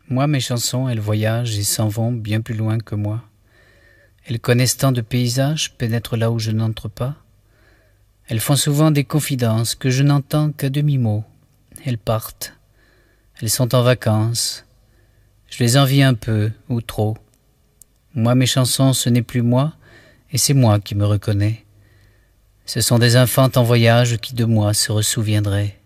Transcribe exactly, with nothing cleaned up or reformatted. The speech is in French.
Moi, mes chansons, elles voyagent et s'en vont bien plus loin que moi. Elles connaissent tant de paysages, pénètrent là où je n'entre pas. Elles font souvent des confidences que je n'entends qu'à demi-mot. Elles partent. Elles sont en vacances. Je les envie un peu, ou trop. Moi, mes chansons, ce n'est plus moi, et c'est moi qui me reconnais. Ce sont des infantes en voyage qui de moi se ressouviendraient.